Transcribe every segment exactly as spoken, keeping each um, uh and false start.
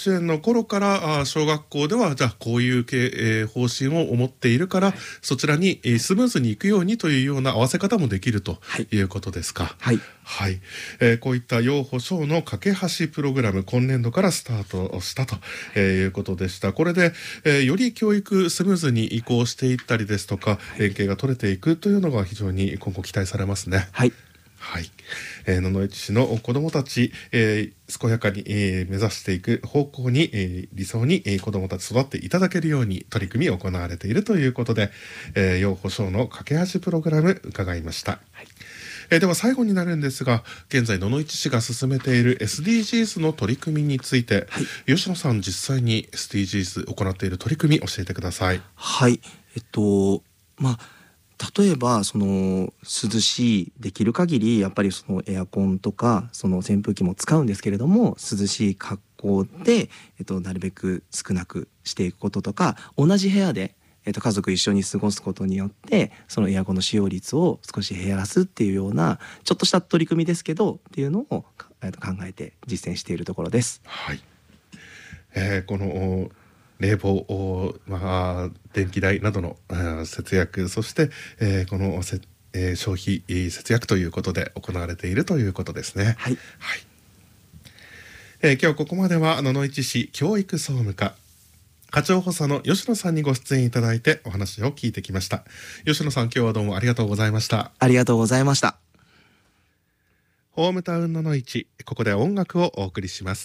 稚園の頃から小学校ではじゃあこういう系、えー、方針を持っているから、はい、そちらに、えー、スムーズにいくようにというような合わせ方もできるということですか。 はい、 はいえー、こういった幼保小の架け橋プログラム、今年度からスタートしたと、えー、いうことでした。これで、えー、より教育スムーズに移行していったりですとか、はい、連携が取れていくというのが非常に今後期待されますね。 はいはいえー、野々市市の子どもたち、えー、健やかに、えー、目指していく方向に、えー、理想に、えー、子どもたち育っていただけるように取り組み行われているということで、えー、幼保小の架け橋プログラム伺いました。はいえー、では最後になるんですが、現在野々市市が進めている エスディージーズ の取り組みについて、はい、吉野さん実際に エスディージーズ 行っている取り組み教えてください。 はいえっとまあ例えばその涼しいできる限りやっぱりそのエアコンとかその扇風機も使うんですけれども、涼しい格好で、えっと、なるべく少なくしていくこととか、同じ部屋で、えっと、家族一緒に過ごすことによってそのエアコンの使用率を少し減らすっていうようなちょっとした取り組みですけどっていうのを、えっと、考えて実践しているところです。 はいえー、この冷房、まあ、電気代などの節約、そして、えー、このせ、えー、消費節約ということで行われているということですね。 はい、はいえー、今日ここまでは野々市市教育総務課課長補佐の吉野さんにご出演いただいてお話を聞いてきました。吉野さん、今日はどうもありがとうございました。 ありがとうございました。 ホームタウン野々市、ここで音楽をお送りします。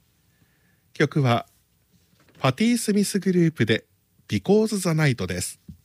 曲はパティ・スミスグループで Because the Night です。